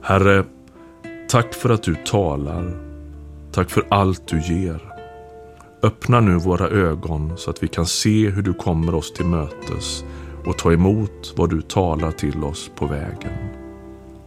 Herre, tack för att du talar. Tack för allt du ger. Öppna nu våra ögon så att vi kan se hur du kommer oss till mötes och ta emot vad du talar till oss på vägen.